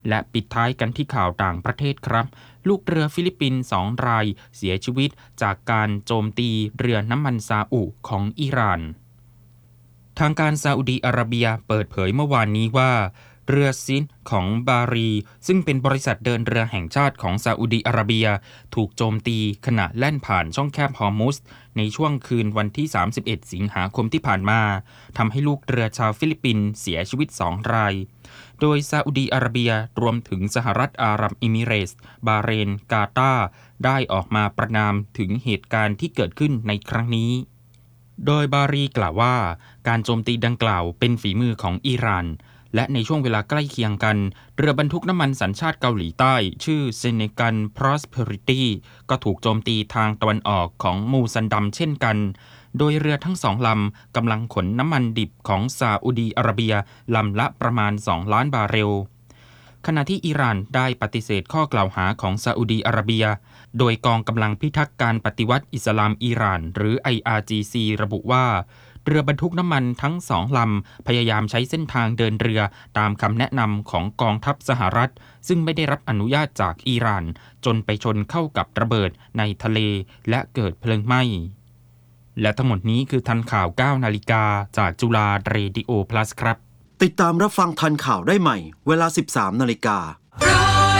และปิดท้ายกันที่ข่าวต่างประเทศครับลูกเรือฟิลิปปินส์2 รายเสียชีวิตจากการโจมตีเรือน้ำมันซาอุของอิหร่านทางการซาอุดีอาระเบียเปิดเผยเมื่อวานนี้ว่าเรือซินของบารีซึ่งเป็นบริษัทเดินเรือแห่งชาติของซาอุดีอาระเบียถูกโจมตีขณะแล่นผ่านช่องแคบฮอร์มุสในช่วงคืนวันที่31สิงหาคมที่ผ่านมาทำให้ลูกเรือชาวฟิลิปปินส์เสียชีวิต2 รายโดยซาอุดีอาระเบียรวมถึงสหรัฐอาหรับเอมิเรตส์บาห์เรนกาตาร์ได้ออกมาประณามถึงเหตุการณ์ที่เกิดขึ้นในครั้งนี้โดยบารีกล่าวว่าการโจมตีดังกล่าวเป็นฝีมือของอิหร่านและในช่วงเวลาใกล้เคียงกันเรือบรรทุกน้ำมันสัญชาติเกาหลีใต้ชื่อ Senegal Prosperity ก็ถูกโจมตีทางตะวันออกของมูซันดัมเช่นกันโดยเรือทั้ง2 ลำกำลังขนน้ำมันดิบของซาอุดีอาระเบียลำละประมาณ2 ล้านบาร์เรลขณะที่อิหร่านได้ปฏิเสธข้อกล่าวหาของซาอุดีอาระเบียโดยกองกำลังพิทักษ์การปฏิวัติอิสลามอิหร่านหรือ IRGC ระบุว่าเรือบรรทุกน้ำมันทั้ง2 ลำพยายามใช้เส้นทางเดินเรือตามคำแนะนำของกองทัพสหรัฐซึ่งไม่ได้รับอนุญาตจากอิหร่านจนไปชนเข้ากับระเบิดในทะเลและเกิดเพลิงไหม้และทั้งหมดนี้คือทันข่าว 9 นาฬิกาจากจุฬาเรดิโอ plus ครับติดตามรับฟังทันข่าวได้ใหม่เวลา 13 นาฬิกา